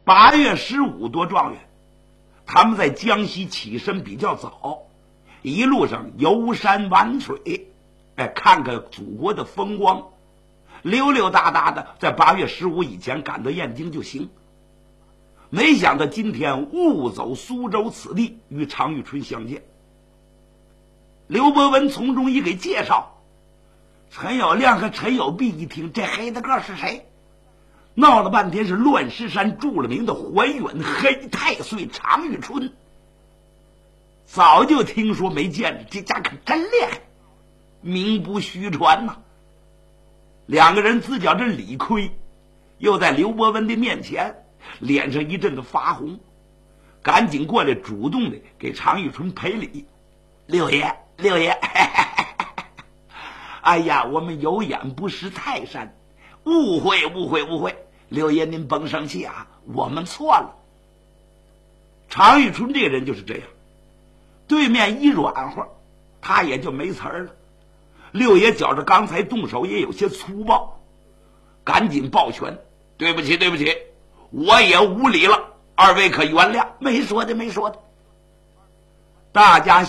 8月15多状元，他们在江西起身比较早，一路上游山玩水，看看祖国的风光，溜溜达达的，在8月15以前赶到燕京就行。没想到今天误走苏州此地，与常遇春相见。刘伯温从中一给介绍，陈友谅和陈友弼一听，这黑大个是谁？闹了半天是乱石山著了名的怀远黑太岁常遇春。早就听说没见着，这家可真厉害，名不虚传呐。两个人自觉这理亏，又在刘伯温的面前脸上一阵子发红，赶紧过来主动的给常遇春赔礼。六爷哎呀，我们有眼不识泰山，误会，六爷您甭生气啊，我们错了。常遇春这个人就是这样，对面一软和，他也就没词儿了。六爷觉着刚才动手也有些粗暴，赶紧抱拳，对不起，我也无礼了，二位可原谅。没说的。大家